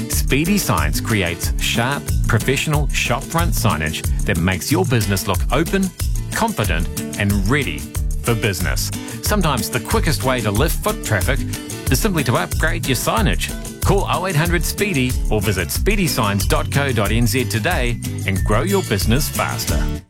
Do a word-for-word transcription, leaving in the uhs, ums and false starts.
Speedy Signs creates sharp, professional shopfront signage that makes your business look open, confident, and ready for business. Sometimes the quickest way to lift foot traffic is simply to upgrade your signage. Call oh eight hundred SPEEDY or visit speedy signs dot co dot n z today and grow your business faster.